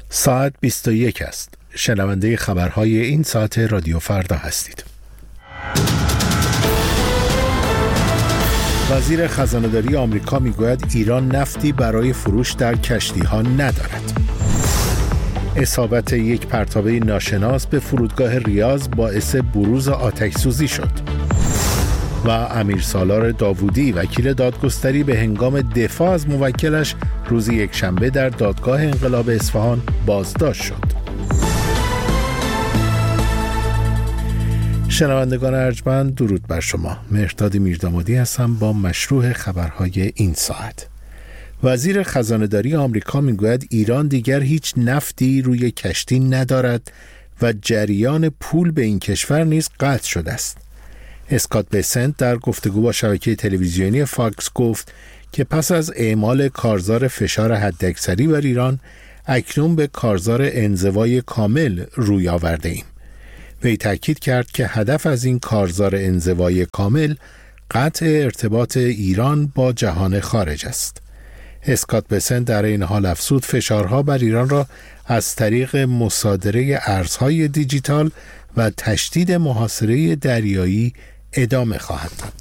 ساعت 21 است. شنونده خبرهای این ساعت رادیو فردا هستید. وزیر خزانه‌داری آمریکا میگوید ایران نفتی برای فروش در کشتی‌ها ندارد. اصابت یک پرتابه ناشناس به فرودگاه ریاض باعث بروز آتش‌سوزی شد. و امیرسالار داوودی وکیل دادگستری به هنگام دفاع از موکلش روز یکشنبه در دادگاه انقلاب اصفهان بازداشت شد. شنوندگان ارجمند، درود بر شما. مهرداد میردامادی هستم با مشروع خبرهای این ساعت. وزیر خزانه‌داری آمریکا میگوید ایران دیگر هیچ نفتی روی کشتی ندارد و جریان پول به این کشور نیز قطع شده است. اسکات بسنت در گفتگو با شبکه تلویزیونی فاکس گفت که پس از اعمال کارزار فشار حداکثری بر ایران اکنون به کارزار انزوای کامل روی آورده ایم. وی تاکید کرد که هدف از این کارزار انزوای کامل قطع ارتباط ایران با جهان خارج است. اسکات بسنت در این حال افزود فشارها بر ایران را از طریق مصادره ارزهای دیجیتال و تشدید محاصره دریایی ادامه خواهد داد.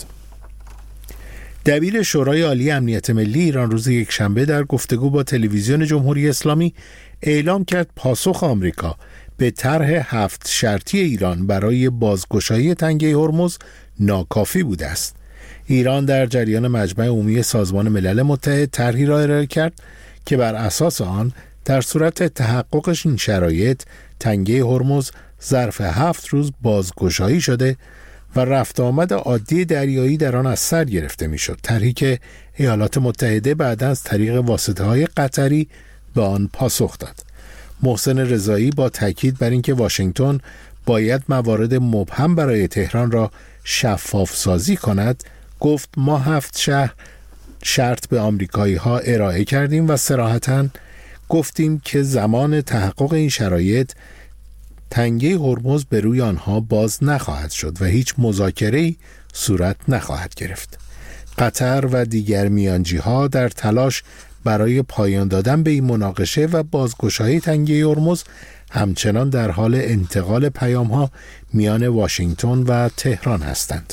دبیر شورای عالی امنیت ملی ایران روز یکشنبه در گفتگو با تلویزیون جمهوری اسلامی اعلام کرد پاسخ آمریکا به طرح 7 شرطی ایران برای بازگشایی تنگه هرمز ناکافی بوده است. ایران در جریان مجمع عمومی سازمان ملل متحد طرحی را ارائه کرد که بر اساس آن در صورت تحققش این شرایط تنگه هرمز ظرف 7 روز بازگشایی شده و رفت آمد عادی دریایی در آن از سر گرفته میشد. طرحی که ایالات متحده بعداً از طریق واسطه‌های قطری به آن پاسخ داد. محسن رضایی با تاکید بر اینکه واشنگتن باید موارد مبهم برای تهران را شفاف سازی کند گفت ما 7 شرط به آمریکایی‌ها ارائه کردیم و صراحتاً گفتیم که زمان تحقق این شرایط تنگه هرمز به روی آنها باز نخواهد شد و هیچ مذاکره‌ای صورت نخواهد گرفت. قطر و دیگر میانجی‌ها در تلاش برای پایان دادن به این مناقشه و بازگشایی تنگه هرمز همچنان در حال انتقال پیام‌ها میان واشنگتن و تهران هستند.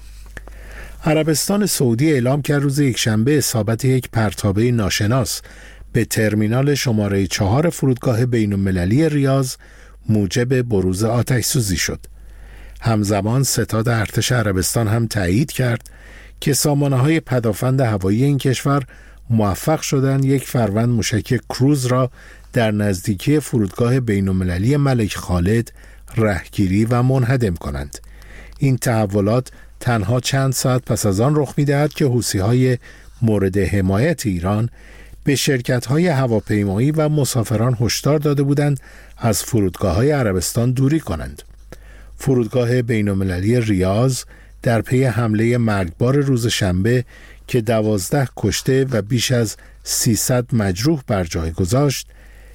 عربستان سعودی اعلام کرد روز یکشنبه اصابت یک پرتابه ناشناس به ترمینال شماره 4 فرودگاه بین‌المللی ریاض موجب بروز آتش‌سوزی شد. همزمان ستاد ارتش عربستان هم تایید کرد که سامانه‌های پدافند هوایی این کشور موفق شدند یک فروند موشک کروز را در نزدیکی فرودگاه بین‌المللی ملک خالد رهگیری و منهدم کنند. این تحولات تنها چند ساعت پس از آن رخ می‌دهد که حوثی‌های مورد حمایت ایران به شرکت‌های هواپیمایی و مسافران هشدار داده بودند از فرودگاه‌های عربستان دوری کنند. فرودگاه بین‌المللی ریاض در پی حمله مرگبار روز شنبه که 12 کشته و بیش از 300 مجروح بر جای گذاشت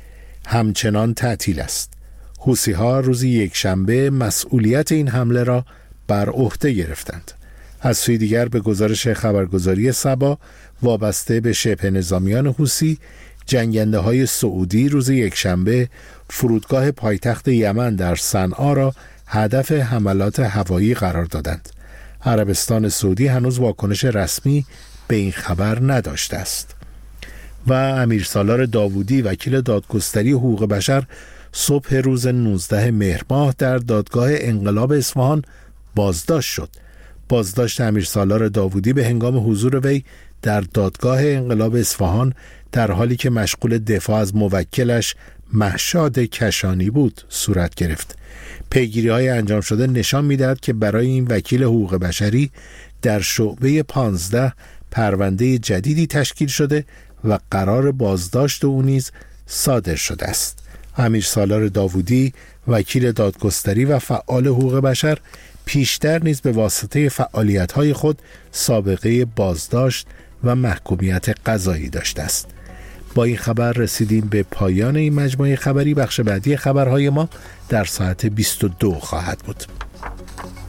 همچنان تعطیل است. حوثی‌ها روز یکشنبه مسئولیت این حمله را بر عهده گرفتند. از سوی دیگر به گزارش خبرگزاری سبا وابسته به شبه نظامیان حوثی، جنگنده‌های سعودی روز یکشنبه فرودگاه پایتخت یمن در صنعا را هدف حملات هوایی قرار دادند. عربستان سعودی هنوز واکنش رسمی به این خبر نداشته است. و امیرسالار داوودی وکیل دادگستری حقوق بشر صبح روز 19 مهر ماه در دادگاه انقلاب اصفهان بازداشت شد. بازداشت امیرسالار داوودی به هنگام حضور وی در دادگاه انقلاب اصفهان در حالی که مشغول دفاع از موکلش مهشاد کشانی بود صورت گرفت. پیگیری‌های انجام شده نشان می‌دهد که برای این وکیل حقوق بشری در شعبه 15 پرونده جدیدی تشکیل شده و قرار بازداشت او نیز صادر شده است. امیرسالار داوودی وکیل دادگستری و فعال حقوق بشر پیشتر نیز به واسطه فعالیت‌های خود سابقه بازداشت و محکومیت قضایی داشته است. با این خبر رسیدیم به پایان این مجموعه خبری. بخش بعدی خبرهای ما در ساعت 22 خواهد بود.